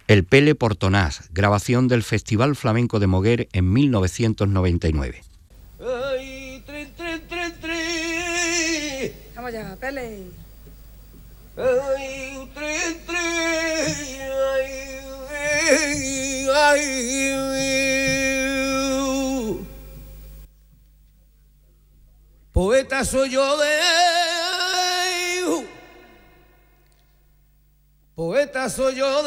El Pele Portonás, grabación del Festival Flamenco de Moguer en 1999. Ay, trin, trin, trin, trin. Vamos ya, Pele. Ay, trin, trin. Ay, ay. Poeta soy yo poeta soy yo